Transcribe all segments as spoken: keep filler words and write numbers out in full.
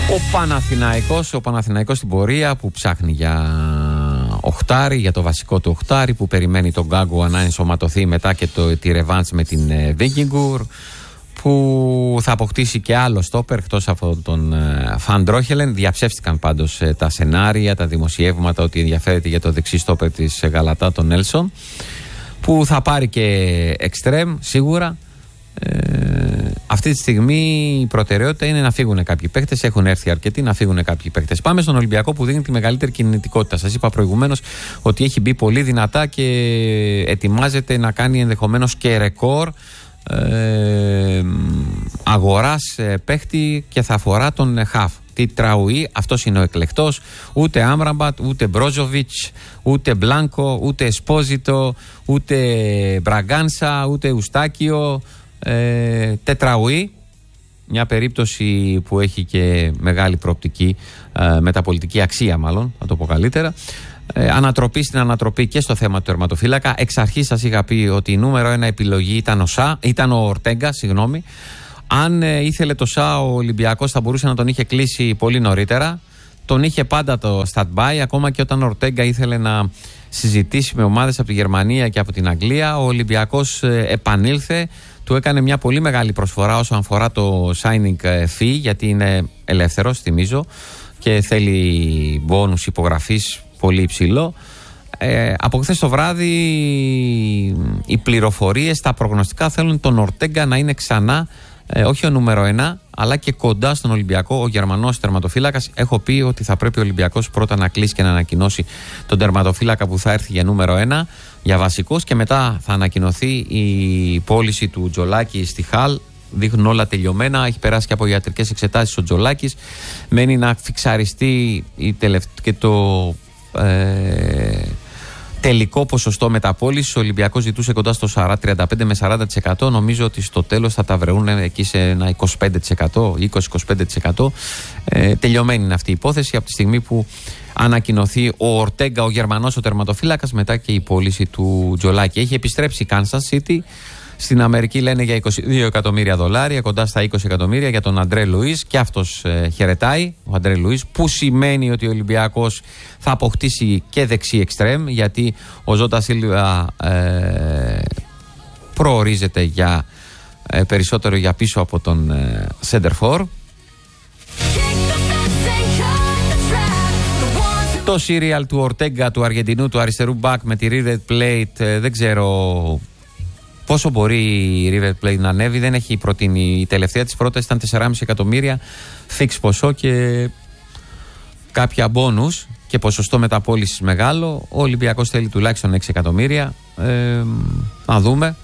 Ο Παναθηναϊκός, ο Παναθηναϊκός στην πορεία που ψάχνει για οχτάρι, για το βασικό του οχτάρι, που περιμένει τον Γκάγκουα να ενσωματωθεί μετά και το, τη ρεβάντς με την Βίγκινγκουρ, που θα αποκτήσει και άλλο στόπερ εκτός από τον Φαν Ντρόχελεν. Διαψεύστηκαν πάντως τα σενάρια, τα δημοσιεύματα ότι ενδιαφέρεται για το δεξί στόπερ της Γαλατά, τον Νέλσον, που θα πάρει και εξτρέμ σίγουρα. Ε, αυτή τη στιγμή η προτεραιότητα είναι να φύγουν κάποιοι παίκτες. Έχουν έρθει αρκετοί, να φύγουν κάποιοι παίκτες. Πάμε στον Ολυμπιακό που δίνει τη μεγαλύτερη κινητικότητα. Σας είπα προηγουμένως ότι έχει μπει πολύ δυνατά και ετοιμάζεται να κάνει ενδεχομένως και ρεκόρ ε, αγοράς ε, παίκτη και θα αφορά τον ε, Χαφ. Τι Τραουή, αυτός είναι ο εκλεκτός. Ούτε Άμραμπατ, ούτε Μπρόζοβιτς, ούτε Μπλάνκο, ούτε Εσπόζιτο, ούτε Μπραγκάνσα, ούτε Ουστάκιο. Ε, Τετραουή, μια περίπτωση που έχει και μεγάλη προοπτική, ε, μεταπολιτική αξία μάλλον, θα το πω καλύτερα. Ε, ανατροπή στην ανατροπή και στο θέμα του τερματοφύλακα. Εξ αρχής σας είχα πει ότι η νούμερο ένα επιλογή ήταν ο, Σα, ήταν ο Ορτέγκα, συγγνώμη. Αν ε, ήθελε το Σα ο Ολυμπιακός θα μπορούσε να τον είχε κλείσει πολύ νωρίτερα. Τον είχε πάντα το stand-by, ακόμα και όταν ο Ορτέγκα ήθελε να συζητήσει με ομάδες από τη Γερμανία και από την Αγγλία. Ο Ολυμπιακός ε, επανήλθε, του έκανε μια πολύ μεγάλη προσφορά όσον αφορά το signing fee, γιατί είναι ελεύθερος, θυμίζω, και θέλει μπόνους υπογραφής πολύ υψηλό. Ε, από χθες το βράδυ οι πληροφορίες, τα προγνωστικά θέλουν τον Ορτέγκα να είναι ξανά ε, όχι ο νούμερο ένα, αλλά και κοντά στον Ολυμπιακό, ο Γερμανός τερματοφύλακας. Έχω πει ότι θα πρέπει ο Ολυμπιακός πρώτα να κλείσει και να ανακοινώσει τον τερματοφύλακα που θα έρθει για νούμερο ένα, για βασικός, και μετά θα ανακοινωθεί η πώληση του Τζολάκη στη Χαλ. Δείχνουν όλα τελειωμένα, έχει περάσει και από ιατρικές εξετάσεις ο Τζολάκης. Μένει να φιξαριστεί η τελευ... και το ε... τελικό ποσοστό μεταπώλησης. Ο Ολυμπιακός ζητούσε κοντά στο τριάντα πέντε με σαράντα τοις εκατό. Νομίζω ότι στο τέλος θα τα βρουν εκεί σε ένα είκοσι πέντε τοις εκατό, είκοσι με είκοσι πέντε τοις εκατό. Ε, τελειωμένη είναι αυτή η υπόθεση από τη στιγμή που ανακοινωθεί ο Ορτέγκα, ο Γερμανός, ο τερματοφύλακας, μετά και η πώληση του Τζολάκη. Έχει επιστρέψει η Kansas City. Στην Αμερική λένε για είκοσι δύο εκατομμύρια δολάρια, κοντά στα είκοσι εκατομμύρια για τον Αντρέ Λουίς, και αυτός ε, χαιρετάει, ο Αντρέ Λουίς, που σημαίνει ότι ο Ολυμπιακός θα αποκτήσει και δεξί εξτρέμ, γιατί ο Ζώτα Σίλβα ε, προορίζεται για, ε, περισσότερο για πίσω από τον ε, Σέντερφορ. Το serial του Ορτέγκα, του Αργεντινού, του αριστερού μπακ με τη River Plate, ε, δεν ξέρω πόσο μπορεί η River Plate να ανέβει. Δεν έχει προτείνει. Η τελευταία της πρόταση ήταν τέσσερα κόμμα πέντε εκατομμύρια φίξ ποσό και κάποια μπόνους και ποσοστό μεταπώλησης μεγάλο. Ο Ολυμπιακός θέλει τουλάχιστον έξι εκατομμύρια. Ε, να δούμε.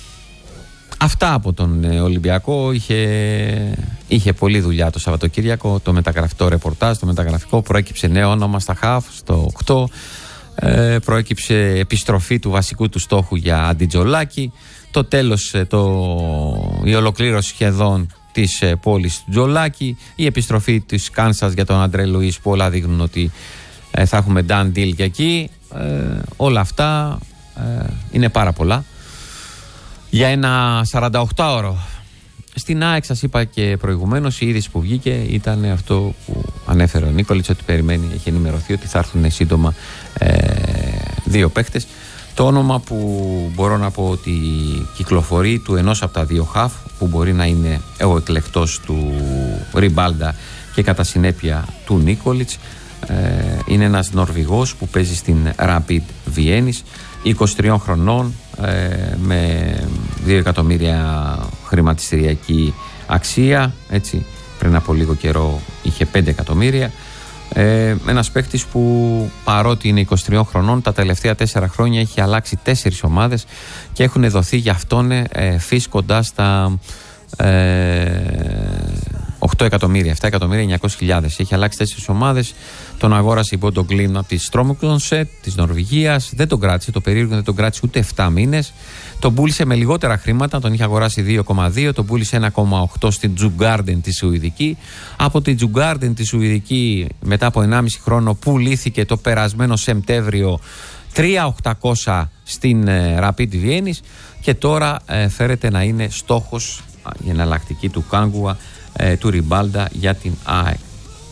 Αυτά από τον Ολυμπιακό. Είχε, είχε πολλή δουλειά το Σαββατοκύριακο. Το μεταγραφικό ρεπορτάζ, το μεταγραφικό. Προέκυψε νέο όνομα στα χαφ, στο οκτώ. Ε, προέκυψε επιστροφή του βασικού του στόχου για Αντιτζολάκη. Το τέλος, το, η ολοκλήρωση σχεδόν της ε, πόλης του Τζολάκη. Η επιστροφή της Κάνσας για τον Αντρέ Λουίς, που όλα δείχνουν ότι ε, θα έχουμε done deal και εκεί. Ε, όλα αυτά ε, είναι πάρα πολλά για ένα σαρανταοκτάωρο. Στην ΑΕΚ, σας είπα και προηγουμένως, η είδηση που βγήκε ήταν αυτό που ανέφερε ο Νίκολιτς, ότι περιμένει, έχει ενημερωθεί ότι θα έρθουν σύντομα ε, δύο παίκτες. Το όνομα που μπορώ να πω ότι κυκλοφορεί, του ενός από τα δύο χαφ, που μπορεί να είναι ο εκλεκτός του Ριμπάλντα και κατά συνέπεια του Νίκολιτς, ε, είναι ένας Νορβηγός που παίζει στην Rapid Βιέννης, είκοσι τριών χρονών, ε, με δύο εκατομμύρια χρηματιστηριακή αξία, έτσι, πριν από λίγο καιρό είχε πέντε εκατομμύρια. Ε, ένας παίκτης που, παρότι είναι είκοσι τριών χρονών, τα τελευταία τέσσερα χρόνια έχει αλλάξει τέσσερις ομάδες και έχουν δοθεί για αυτόν ε, φύς κοντά στα ε, οκτώ εκατομμύρια, επτά εκατομμύρια εννιακόσιες χιλιάδες. Έχει αλλάξει τέσσερις ομάδες. Τον αγόρασε η Bodo Glimt από τη Strømsgodset της Νορβηγίας. Δεν τον κράτησε, το περίεργο δεν τον κράτησε ούτε επτά μήνες. Τον πούλησε με λιγότερα χρήματα, τον είχε αγοράσει δύο κόμμα δύο, τον πούλησε ένα κόμμα οκτώ στην Djurgården τη Σουηδική. Από την Djurgården τη Σουηδική, μετά από ενάμιση χρόνο, πουλήθηκε το περασμένο Σεπτέμβριο τρία χιλιάδες οκτακόσια στην ε, Rapid Βιέννης, και τώρα ε, φέρεται να είναι στόχος η εναλλακτική του Κάγκουα, ε, του Ριμπάλντα για την ΑΕΚ.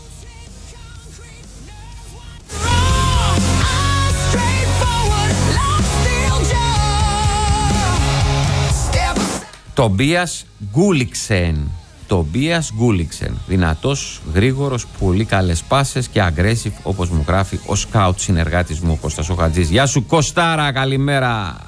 Τομπίας Γκούλιξεν. Τομπίας Γκούλιξεν. Δυνατός, γρήγορος, πολύ καλές πάσες και aggressive, όπως μου γράφει ο σκάουτ συνεργάτης μου ο Κώστας ο Χατζής. Γεια σου Κωστάρα, καλημέρα.